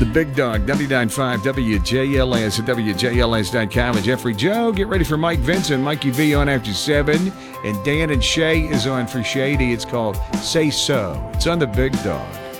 The Big Dog, 99.5 WJLS at WJLS.com. And Jeffrey Joe, get ready for Mike Vincent. Mikey V on after 7. And Dan and Shay is on for Shady. It's called Say So. It's on The Big Dog.